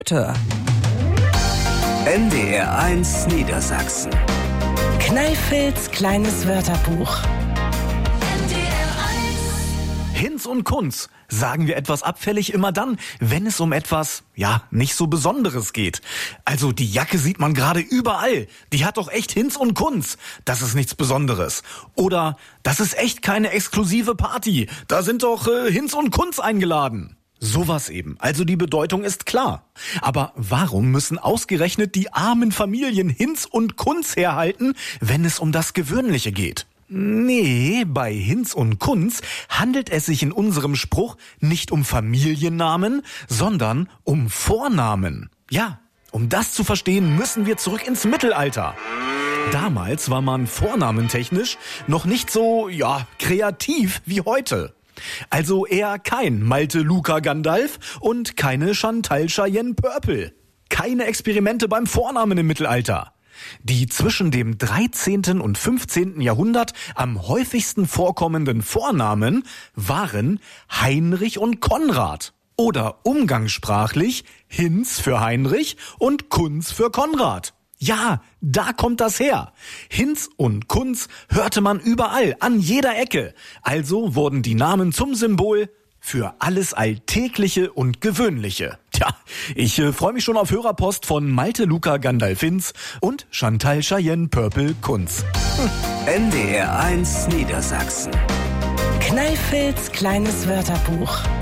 NDR1 Niedersachsen. Kneifels kleines Wörterbuch. Hinz und Kunz sagen wir etwas abfällig immer dann, wenn es um etwas, nicht so Besonderes geht. Also die Jacke sieht man gerade überall. Die hat doch echt Hinz und Kunz. Das ist nichts Besonderes. Oder das ist echt keine exklusive Party. Da sind doch Hinz und Kunz eingeladen. Sowas eben. Also die Bedeutung ist klar. Aber warum müssen ausgerechnet die armen Familien Hinz und Kunz herhalten, wenn es um das Gewöhnliche geht? Nee, bei Hinz und Kunz handelt es sich in unserem Spruch nicht um Familiennamen, sondern um Vornamen. Ja, um das zu verstehen, müssen wir zurück ins Mittelalter. Damals war man vornamentechnisch noch nicht so, kreativ wie heute. Also eher kein Malte Luca Gandalf und keine Chantal Cheyenne Purple. Keine Experimente beim Vornamen im Mittelalter. Die zwischen dem 13. und 15. Jahrhundert am häufigsten vorkommenden Vornamen waren Heinrich und Konrad. Oder umgangssprachlich Hinz für Heinrich und Kunz für Konrad. Ja, da kommt das her. Hinz und Kunz hörte man überall, an jeder Ecke. Also wurden die Namen zum Symbol für alles Alltägliche und Gewöhnliche. Tja, ich freue mich schon auf Hörerpost von Malte Luca Gandalf Hinz und Chantal Cheyenne Purple Kunz. NDR1 Niedersachsen. Kneifels kleines Wörterbuch.